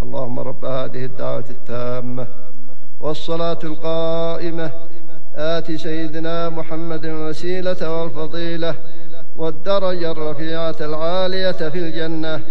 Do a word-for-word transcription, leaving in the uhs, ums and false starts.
اللهم رب هذه الدعوة التامة والصلاة القائمة آت سيدنا محمد الوسيلة والفضيلة والدرجة الرفيعة العالية في الجنة